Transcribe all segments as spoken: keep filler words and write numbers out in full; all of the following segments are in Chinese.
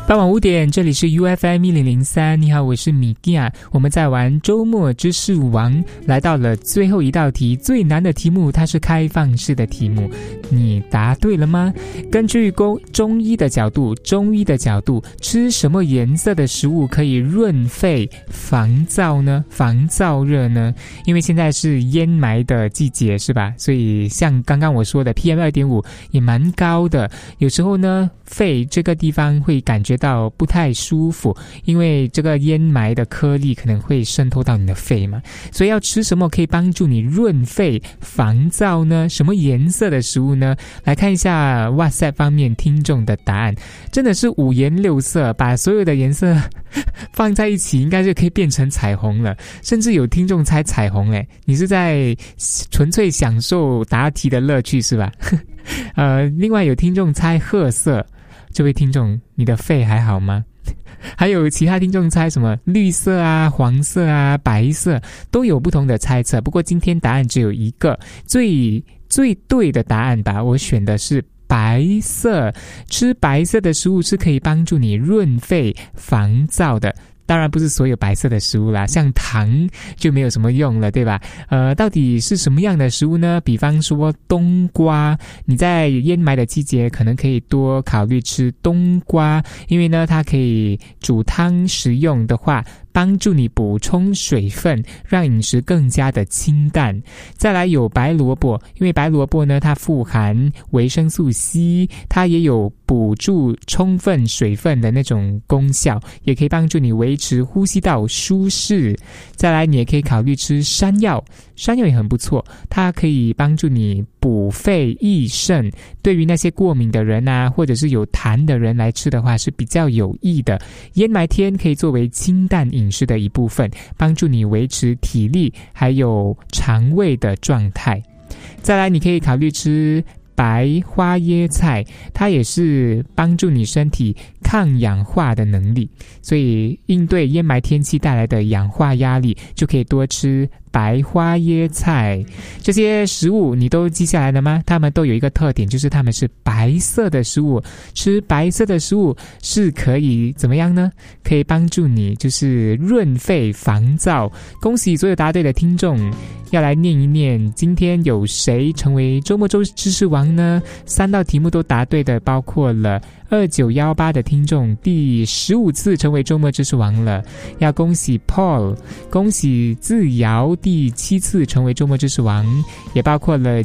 傍晚五点，这里是 U F M 一零零三。你好，我是米亚。我们在玩周末知识王，来到了最后一道题，最难的题目，它是开放式的题目。你答对了吗？根据中医的角度，中医的角度，吃什么颜色的食物可以润肺防燥呢？防燥热呢？因为现在是烟霾的季节，是吧？所以像刚刚我说的 P M 二点五 也蛮高的，有时候呢，肺这个地方会感觉到不太舒服，因为这个烟霾的颗粒可能会渗透到你的肺嘛，所以要吃什么可以帮助你润肺防燥呢？什么颜色的食物呢？来看一下 WhatsApp 方面听众的答案，真的是五颜六色，把所有的颜色放在一起，应该就可以变成彩虹了。甚至有听众猜彩虹，诶，你是在纯粹享受答题的乐趣是吧？呃，另外有听众猜褐色，这位听众，你的肺还好吗？还有其他听众猜什么绿色啊、黄色啊、白色，都有不同的猜测。不过今天答案只有一个，最最对的答案吧，我选的是白色。吃白色的食物是可以帮助你润肺防燥的。当然不是所有白色的食物啦，像糖就没有什么用了，对吧？呃，到底是什么样的食物呢？比方说冬瓜，你在烟霾的季节可能可以多考虑吃冬瓜，因为呢它可以煮汤食用的话，帮助你补充水分，让饮食更加的清淡。再来有白萝卜，因为白萝卜呢它富含维生素 C， 它也有补助充分水分的那种功效，也可以帮助你维持呼吸道舒适。再来你也可以考虑吃山药，山药也很不错，它可以帮助你补肺益肾，对于那些过敏的人啊，或者是有痰的人来吃的话是比较有益的。烟霾天可以作为清淡饮食的一部分，帮助你维持体力还有肠胃的状态。再来你可以考虑吃白花椰菜，它也是帮助你身体抗氧化的能力，所以应对烟霾天气带来的氧化压力，就可以多吃白花椰菜。这些食物你都记下来了吗？它们都有一个特点，就是它们是白色的食物。吃白色的食物是可以怎么样呢？可以帮助你就是润肺防燥。恭喜所有答对的听众，要来念一念今天有谁成为周末周知识王呢？三道题目都答对的包括了二九一八的听众，第十五次成为周末知识王了，要恭喜 Paul， 恭喜自瑶第七次成为周末知识王，也包括了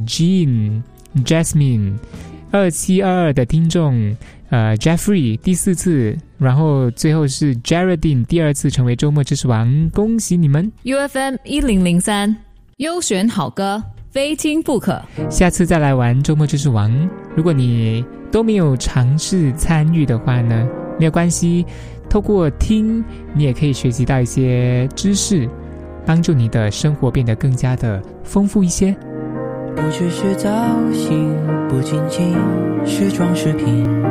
Jean、Jasmine， 二七二二的听众呃 Jeffrey 第四次，然后最后是 Geraldine 第二次成为周末知识王，恭喜你们。 U F M 一零零三优选好歌，非听不可。 下次再来玩周末知识王，如果你都没有尝试参与的话呢，没有关系，透过听你也可以学习到一些知识，帮助你的生活变得更加的丰富一些。 不只是造型，不仅仅是装饰品，